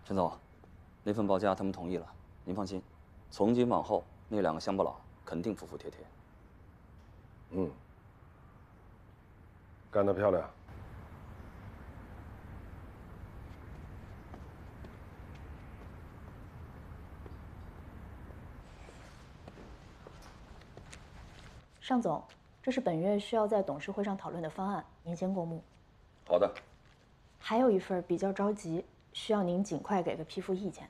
陈总，那份报价他们同意了，您放心，从今往后那2个乡巴佬肯定服服帖帖。 嗯，干得漂亮。 尚总，这是本月需要在董事会上讨论的方案，您先过目。 好的。 还有一份比较着急，需要您尽快给个批复意见。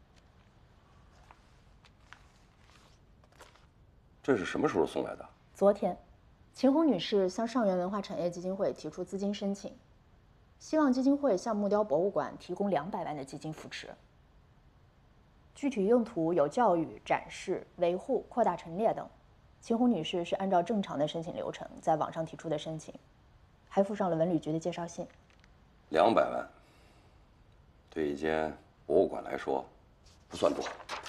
这是什么时候送来的？ 昨天，秦红女士向上元文化产业基金会提出资金申请，希望基金会向木雕博物馆提供200万的基金扶持。具体用途有教育、展示、维护、扩大陈列等。秦红女士是按照正常的申请流程在网上提出的申请，还附上了文旅局的介绍信。 200万，对一间博物馆来说，不算多。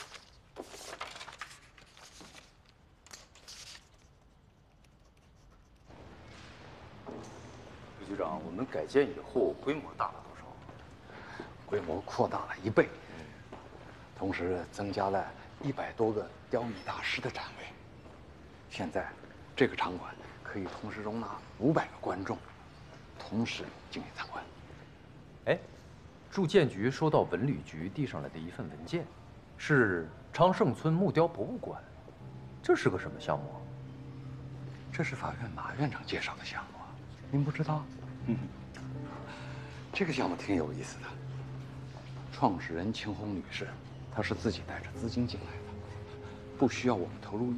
局长，我们改建以后规模大了多少？ 规模扩大了1倍，同时增加了100多个雕泥大师的展位。现在，这个场馆可以同时容纳500个观众，同时进行参观。 哎，住建局收到文旅局递上来的一份文件，是昌盛村木雕博物馆，这是个什么项目啊？ 这是法院马院长介绍的项目啊，您不知道？这个项目挺有意思的。创始人秦红女士，她是自己带着资金进来的，不需要我们投入